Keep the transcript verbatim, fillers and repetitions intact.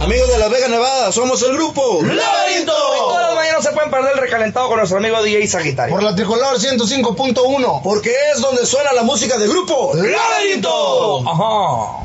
Amigos de Las Vegas, Nevada, somos el grupo Laberinto. Y todas las mañanas se pueden perder el recalentado con nuestro amigo D J Sagitario. Por la Tricolor ciento cinco punto uno. porque es donde suena la música del grupo Laberinto. Ajá.